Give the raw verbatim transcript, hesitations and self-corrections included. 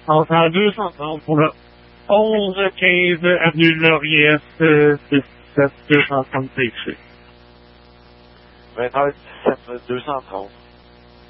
On sera à deux cent trente pour le onze quinze avenue de Laurier, six sept deux cent trente P C. vingt heures dix-sept, deux cent trente.